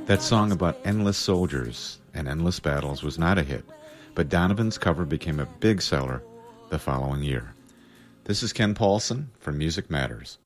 That song about endless soldiers and endless battles was not a hit, but Donovan's cover became a big seller the following year. This is Ken Paulson from Music Matters.